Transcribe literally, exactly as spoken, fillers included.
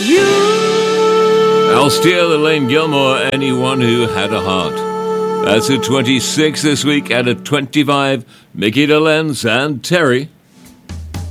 Al Steele, Elaine Gilmore, Anyone Who Had a Heart. That's at twenty-six this week, and at twenty-five, Mickey Dolenz and Terry.